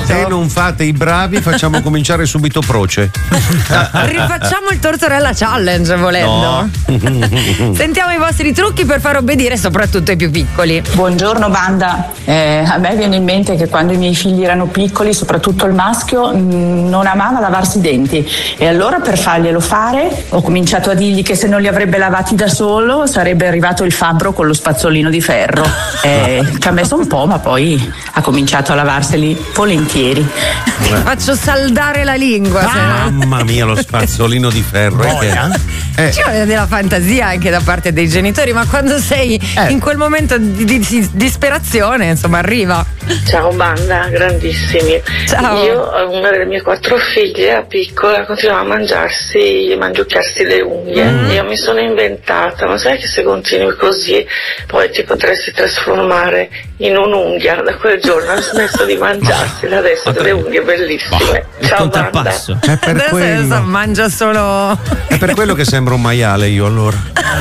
Se non fate i bravi, facciamo cominciare subito Proce. Rifacciamo il Tortorella Challenge volendo. No. Sentiamo i vostri trucchi per far obbedire soprattutto i più piccoli. Buongiorno banda, a me viene in mente che quando i miei figli erano piccoli, soprattutto il maschio, non amava lavarsi i denti, e allora per farglielo fare ho cominciato a dirgli che se non li avrebbe lavati da solo sarebbe arrivato il fabbro con lo spazzolino di ferro. Ci ha messo un po', ma poi ha cominciato a lavarseli volentieri. Faccio saldare la lingua. Mamma mia, lo spazzolino di ferro. Ci vuole della fantasia anche da parte dei genitori, ma quando sei in quel momento di disperazione, insomma, arriva. Ciao banda, grandissimi. Ciao. Io, una delle mie 4 figlie, piccola, continuava a mangiucchiarsi le unghie. Io mi sono inventata, ma sai che se continui così poi ti potresti trasformare in un'unghia. Da quel giorno ho smesso di mangiarsela, adesso delle unghie bellissime. Ciao banda. Adesso mangia solo. È per quello che sembra un maiale io allora.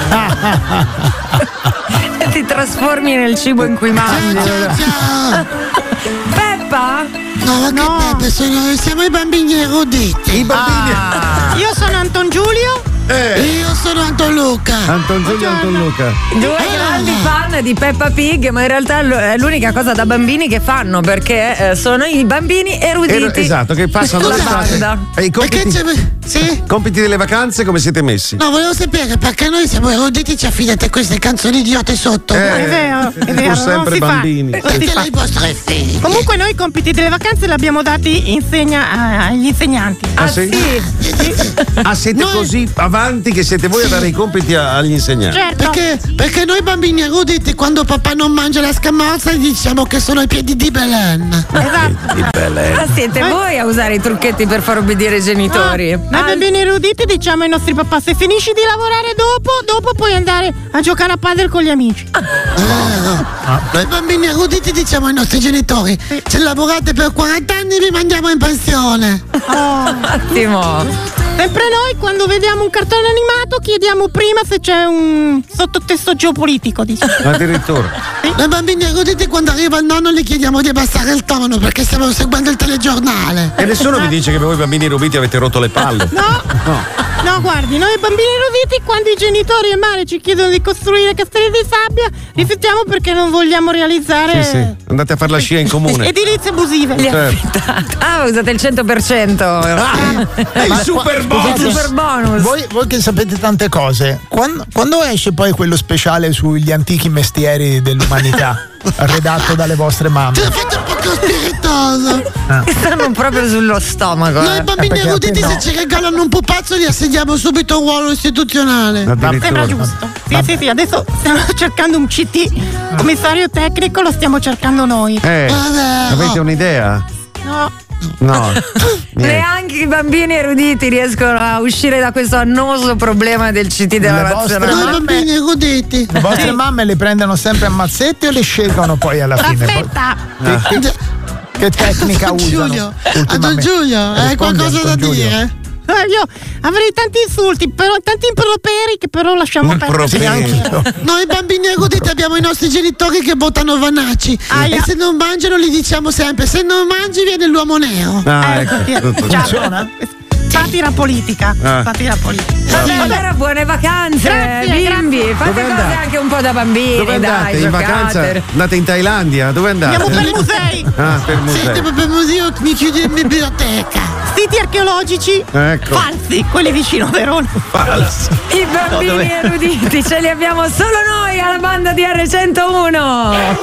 Ti trasformi nel cibo in cui mangi. Peppa? No, che Peppe, siamo i bambini eruditi. I bambini. Io sono Anton Giulio. Io sono Anton Luca. Anton Giulio e Anton Luca. Due grandi fan di Peppa Pig, ma in realtà è l'unica cosa da bambini che fanno, perché sono i bambini eruditi. Esatto, che passano la banda. I compiti delle vacanze come siete messi? No, volevo sapere perché noi siamo eruditi, ci affidate queste canzoni idiote sotto. È vero. Sono sempre bambini. Ditelo ai vostri figli. Comunque noi i compiti delle vacanze li abbiamo dati agli insegnanti. Ah sì? Siete così avanti che siete voi a dare i compiti agli insegnanti? Certo. Perché noi bambini eruditi, quando papà non mangia la scamorza, gli diciamo che sono i piedi di Belen. Esatto. Di Belen. Ma siete voi a usare i trucchetti per far obbedire i genitori? Noi bambini eruditi diciamo ai nostri papà: se finisci di lavorare dopo puoi andare a giocare a padel con gli amici. Noi bambini eruditi diciamo ai nostri genitori: se lavorate per 40 anni vi mandiamo in pensione. Ottimo. Sempre noi, quando vediamo un cartone animato, chiediamo prima se c'è un sottotesto geopolitico, diciamo. Addirittura. Noi bambini eruditi, quando arriva il nonno, gli chiediamo di abbassare il tono perché stiamo seguendo il telegiornale. E nessuno vi dice che voi bambini eruditi avete rotto le palle? No, guardi, noi bambini eruditi, quando i genitori e Mare ci chiedono di costruire castelli di sabbia, rifiutiamo perché non vogliamo realizzare. Sì. Andate a fare la scia in comune. Edilizie abusive. Usate il 100%. Il super bonus. Il super bonus. Voi che sapete tante cose, quando esce poi quello speciale sugli antichi mestieri dell'umanità? Redatto dalle vostre mamme. Ti ho fatto un po' spiritoso. Stanno proprio sullo stomaco. Noi bambini eruditi, se ci regalano un pupazzo, gli assegniamo subito un ruolo istituzionale. Sembra giusto. Sì, adesso stiamo cercando un CT, commissario tecnico, lo stiamo cercando noi. Avete un'idea? No. Neanche i bambini eruditi riescono a uscire da questo annoso problema del CT della nazionale. Noi bambini eruditi. Le vostre mamme le prendono sempre a mazzetti o le scelgono poi alla fine? Aspetta. Che tecnica usano? Anton Giulio, hai qualcosa da dire? Io avrei tanti insulti, tanti improperi che però lasciamo perdere. Noi bambini eruditi abbiamo i nostri genitori che votano Vanacci e se non mangiano gli diciamo sempre: se non mangi viene l'uomo nero. Funziona? Satira politica. Allora buone vacanze. Grazie, bimbi. Fate cose anche un po' da bambini. Dove andate? In vacanza? Andate in Thailandia? Dove andate? Andiamo per musei. Per musei. Senti, per museo mi chiudi in biblioteca. Siti archeologici falsi, quelli vicino a Verona. Falsi. I bambini eruditi ce li abbiamo solo noi alla banda di R101.